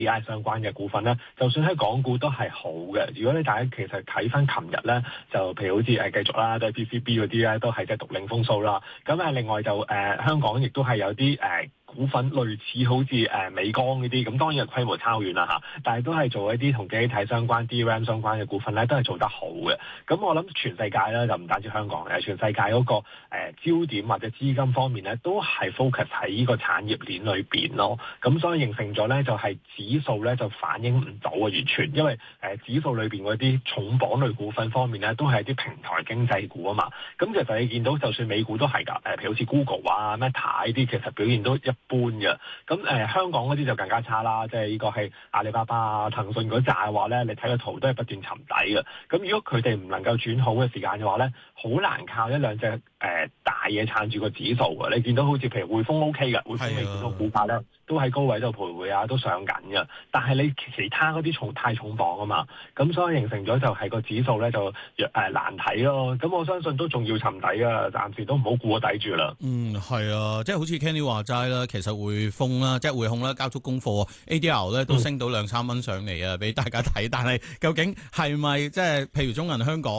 AI 相關嘅股份咧，就算喺港股都係好嘅。如果你大家其實睇翻琴日咧，就譬如好似繼續啦，都係 PCB 嗰啲咧，都係即係獨領風騷啦。咁另外就香港亦都係有啲股份類似好似美光嗰啲，咁當然係規模差好遠啦嚇，但係都係做一啲同記憶體相關、DRAM 相關嘅股份咧，都係做得好嘅。咁我諗全世界咧就唔單止香港嘅，全世界嗰個焦點或者資金方面咧，都係 focus 喺呢個產業鏈裏邊咯。咁所以形成咗咧，就係指數咧就反映唔到啊，完全，因為指數裏邊嗰啲重磅類股份方面咧，都係啲平台經濟股啊嘛。咁其實你見到就算美股都係㗎，譬如好似 Google 啊、Meta 呢啲，其實表現都一般嘅。咁香港嗰啲就更加差啦，即係呢個係阿里巴巴啊、騰訊嗰扎嘅話咧，你睇個圖都係不斷沉底嘅。咁如果佢哋唔能夠轉好嘅時間嘅話咧，好難靠一兩隻大嘢撐住個指數嘅。你見到好似譬如匯豐 OK 嘅，匯豐你見到股價咧都喺高位度徘徊啊，都上緊嘅。但係你其他嗰啲太重磅啊嘛，咁所以形成咗就係個指數咧就難睇咯。咁我相信都仲要沉底啊，暫時都唔好估個底住啦。 係啊，即係好似 Kenny 話齋啦，其實匯豐啦，即係匯控啦，交足功課 ADR 咧都升到2-3蚊上嚟啊，俾大家睇。但係究竟係咪即係譬如中銀香港